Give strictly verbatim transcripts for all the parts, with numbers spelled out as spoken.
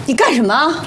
你干什么？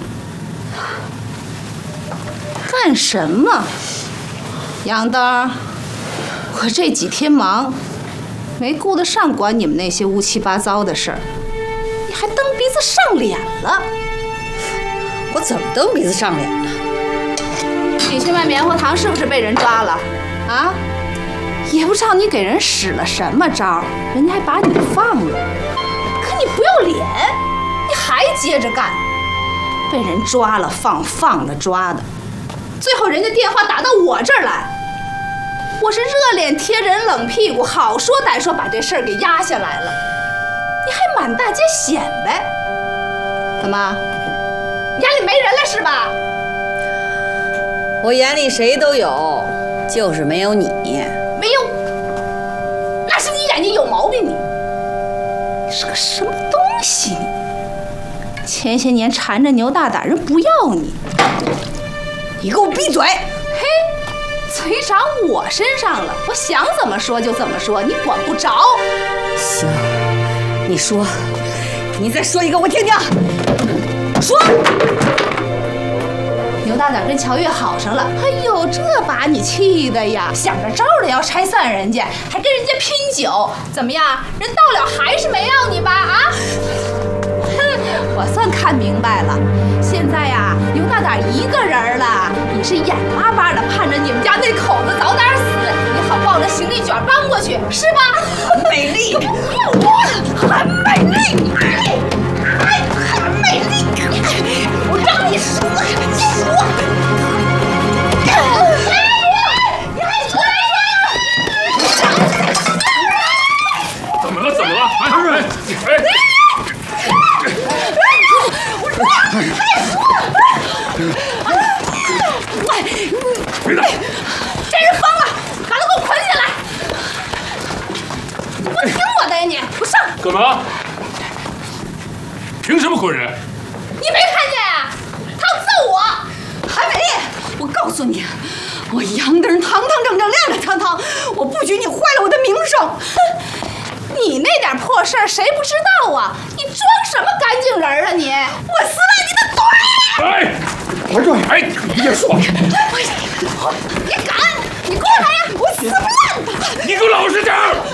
干什么？杨灯，我这几天忙，没顾得上管你们那些乌七八糟的事儿，你还蹬鼻子上脸了。 我怎么蹬鼻子上脸了？ 你去卖棉花糖是不是被人抓了？啊？也不知道你给人使了什么招，人家还把你放了。可你不要脸，你还接着干，被人抓了放，放了抓的，最后人家电话打到我这儿来，我是热脸贴人冷屁股，好说歹说把这事儿给压下来了，你还满大街显摆，怎么？眼里没人了是吧？ 我眼里谁都有，就是没有你。 没有，那是你眼睛有毛病你。你是个什么东西你？前些年缠着牛大胆人不要你， 你给我闭嘴！ 嘿，嘴长我身上了，我想怎么说就怎么说，你管不着。 行，你说，你再说一个我听听。说。 牛大胆跟乔月好上了，哎呦，这把你气的呀，想着招的要拆散人家，还跟人家拼酒，怎么样？人到了还是没要你吧？啊！哼，我算看明白了，现在呀，牛大胆一个人了，你是眼巴巴的盼着你们家那口子早点死，你好抱着行李卷搬过去，是吧？ 很美丽， 很美丽，哎，很美丽，我让你说。说，你还出来呀？ 怎么了？怎么了？哎哎哎！别打！这人疯了，把他给我捆起来！你不听我的呀你！不上！ 干嘛？凭什么捆人？ 你没看见啊？他要揍我！韩美丽，我告诉你，我杨德仁堂堂正正、亮亮堂堂，我不许你坏了我的名声。你那点破事儿谁不知道啊？你装什么干净人啊你？我撕烂你的腿！ 哎，我说，哎，你别说， 你敢？你过来呀！我撕不烂他！ 你给我老实点儿！